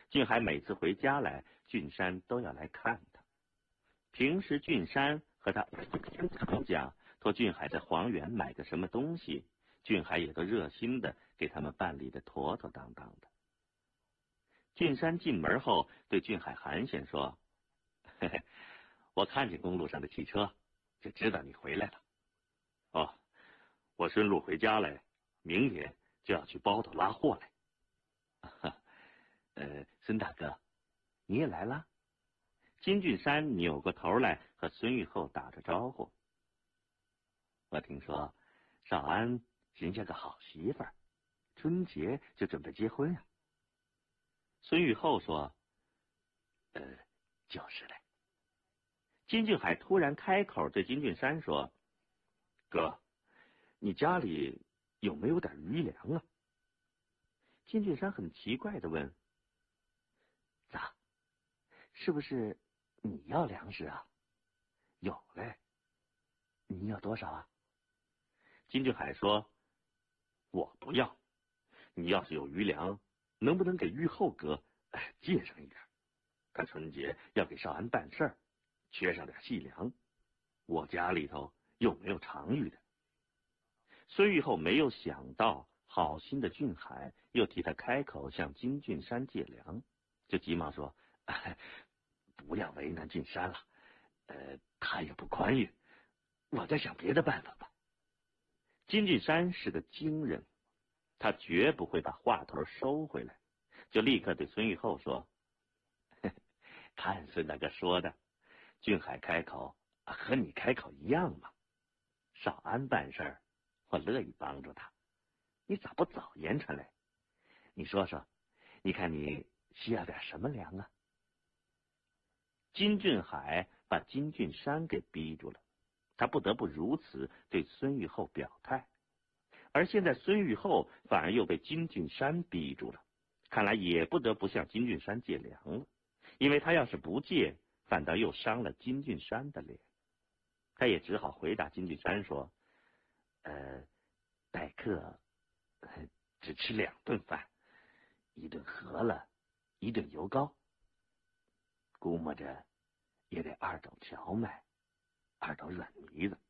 俊海每次回家来，俊山都要来看他。平时俊山和他儿子经常讲，托俊海在黄原买个什么东西，俊海也都热心的给他们办理的妥妥当当的。俊山进门后对俊海寒暄说：“嘿嘿，我看见公路上的汽车，就知道你回来了。哦，我顺路回家来，明天就要去包头拉货来。孙大哥，你也来了？”金俊山扭过头来和孙玉厚打着招呼：“我听说少安寻下个好媳妇儿，春节就准备结婚啊。”孙玉厚说：“就是嘞。”金俊海突然开口对金俊山说：“哥，你家里有没有点余粮啊？”金俊山很奇怪的问：“咋？是不是你要粮食啊？”“有嘞。”“你要多少啊？”金俊海说：“我不要。你要是有余粮，能不能给玉厚哥借上一点？他春节要给少安办事儿，缺上点细粮，我家里头又没有常余的。”孙玉厚没有想到好心的俊海又替他开口向金俊山借粮，就急忙说：“不要为难俊山了，他也不宽裕，我再想别的办法吧。”金俊山是个精人，他绝不会把话头收回来，就立刻对孙玉厚说：“看孙大哥说的，俊海开口和你开口一样嘛。少安办事儿，我乐意帮助他，你咋不早言传来？你说说，你看你需要点什么粮啊？”金俊海把金俊山给逼住了，他不得不如此对孙玉厚表态。而现在孙玉厚反而又被金俊山逼住了，看来也不得不向金俊山借粮了，因为他要是不借，反倒又伤了金俊山的脸。他也只好回答金俊山说：“待客只吃2顿饭，一顿饸饹，一顿油糕，估摸着也得2斗荞麦，2斗软糜子。”“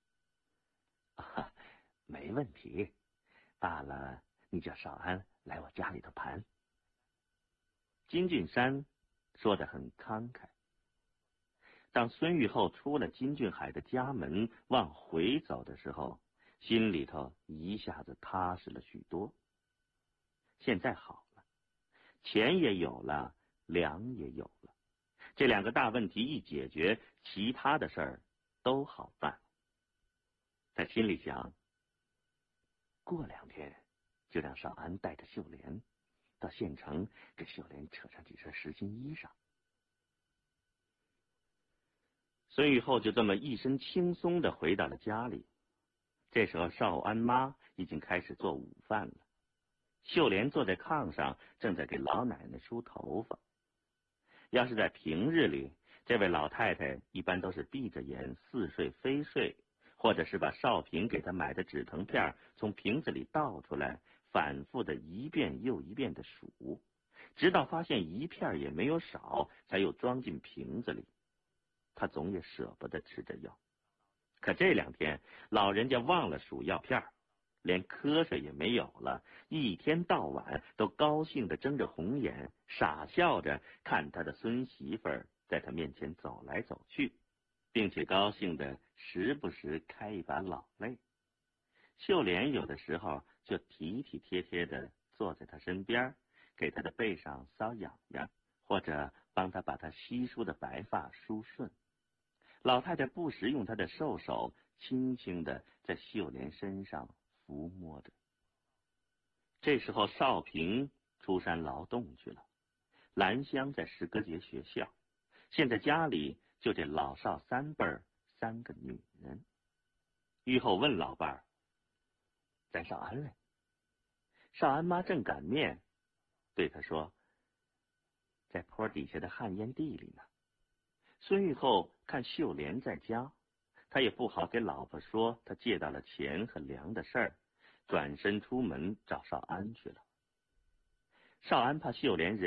没问题，罢了，你叫少安来我家里头盘。”金俊山说得很慷慨。当孙玉厚出了金俊海的家门往回走的时候，心里头一下子踏实了许多。现在好了，钱也有了，粮也有了，这2个大问题一解决，其他的事儿都好办。他心里想，过2天就让少安带着秀莲到县城给秀莲扯上几身实心衣裳。孙玉厚就这么一身轻松地回到了家里。这时候少安妈已经开始做午饭了，秀莲坐在炕上正在给老奶奶梳头发。要是在平日里，这位老太太一般都是闭着眼似睡非睡，或者是把少平给她买的止疼片从瓶子里倒出来，反复的一遍又一遍的数，直到发现一片也没有少，才又装进瓶子里。他总也舍不得吃这药。可这2天老人家忘了数药片，连瞌睡也没有了，一天到晚都高兴地睁着红眼，傻笑着看他的孙媳妇儿在他面前走来走去，并且高兴地时不时开一把老泪。秀莲有的时候就体体贴贴地坐在他身边，给他的背上搔痒痒，或者帮他把他稀疏的白发梳顺。老太太不时用她的瘦手轻轻地在秀莲身上抚摸着。这时候少平出山劳动去了，兰香在石歌节学校，现在家里就这老少3辈儿3个女人。玉厚问老伴儿：“咱少安嘞？”少安妈正擀面，对他说：“在坡底下的旱烟地里呢。”孙玉厚看秀莲在家，他也不好给老婆说他借到了钱和粮的事儿，转身出门找少安去了。少安怕秀莲